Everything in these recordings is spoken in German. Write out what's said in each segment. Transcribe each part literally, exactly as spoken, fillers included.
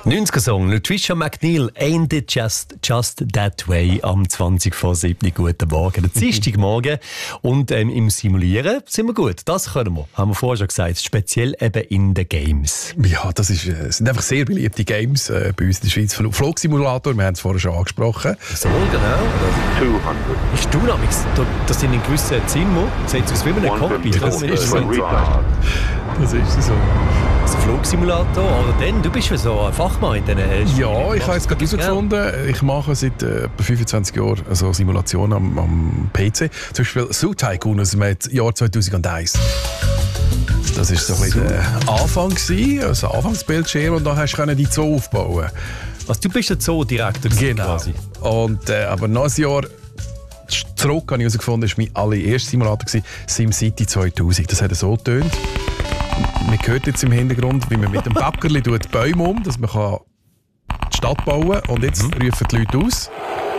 neunziger-Song, Latricia McNeil, Ain't It Just, Just That Way, am zwanzig vor sieben. Guten Morgen, der Dienstagmorgen. Und ähm, im Simulieren sind wir gut, das können wir, haben wir vorher schon gesagt, speziell eben in den Games. Ja, das ist, äh, sind einfach sehr beliebte Games äh, bei uns in der Schweiz. Fl- Flugsimulator, wir haben es vorher schon angesprochen. So, genau. zweihundert. Ist du namens, das sind in gewissen Zimmern, sieht aus wie in einem Cockpit. Das Oben ist ist so. so. Das ist so. Also Flugsimulator, oder denn, du bist ja so ein Fachmann in diesen Spielen. Ja, ich habe jetzt gerade herausgefunden, ich mache seit äh, etwa fünfundzwanzig Jahren also Simulationen am, am P C. Zum Beispiel Zoo Tycoon aus dem Jahr zweitausendeins. Das war so ein bisschen der Anfang, gewesen, also Anfangsbildschirm, und dann hast du die Zoo aufbauen. Also du bist der Zoodirektor Genau. quasi. Und, äh, aber noch ein Jahr zurück habe ich herausgefunden, das war mein allererster Simulator, gewesen, SimCity zweitausend. Das hat so getönt. Man hört jetzt im Hintergrund, wie man mit dem Backerli die Bäume um, dass man kann die Stadt bauen kann. Und jetzt mhm. rufen die Leute aus.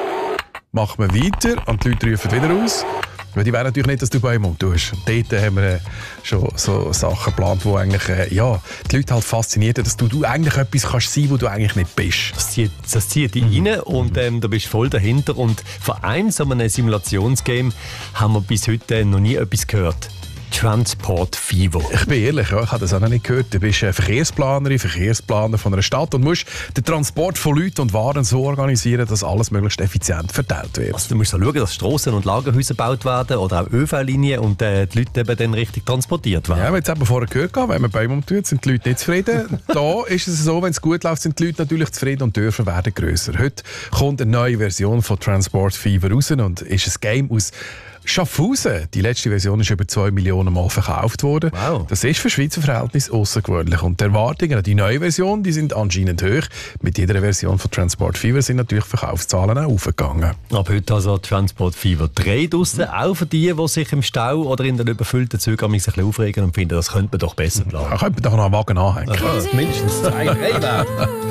Macht man weiter und die Leute rufen wieder aus. Weil die wollen natürlich nicht, dass du Bäume umtust. Und dort haben wir äh, schon so Sachen geplant, wo eigentlich, äh, ja, die Leute halt fasziniert, dass du, du eigentlich etwas kannst sein, wo du eigentlich nicht bist. Das zieht, das zieht dich mhm. rein und ähm, da bist du voll dahinter. Und von einem so einem Simulationsgame haben wir bis heute noch nie etwas gehört. Transport Fever. Ich bin ehrlich, ja, ich habe das auch noch nicht gehört. Du bist Verkehrsplanerin, Verkehrsplaner von einer Stadt und musst den Transport von Leuten und Waren so organisieren, dass alles möglichst effizient verteilt wird. Also du musst so schauen, dass Strassen und Lagerhäuser gebaut werden oder auch ÖV-Linien und äh, die Leute eben dann richtig transportiert werden. Ja, wir haben jetzt eben vorher gehört, wenn man Bäume umtut, sind die Leute nicht zufrieden. Da ist es so, wenn es gut läuft, sind die Leute natürlich zufrieden und die Dörfer werden grösser. Heute kommt eine neue Version von Transport Fever raus und ist ein Game aus Schaffhausen. Die letzte Version ist über zwei Millionen Mal verkauft worden. Wow. Das ist für Schweizer Verhältnisse außergewöhnlich. Und die Erwartungen an die neue Version, die sind anscheinend hoch. Mit jeder Version von Transport Fever sind natürlich Verkaufszahlen auch aufgegangen. Ab heute also Transport Fever drei draussen, mhm. auch für die, die sich im Stau oder in den überfüllten Zügen ein bisschen aufregen und finden, das könnte man doch besser planen. Da könnte man doch noch einen Wagen anhängen. Also, mindestens zwei, drei.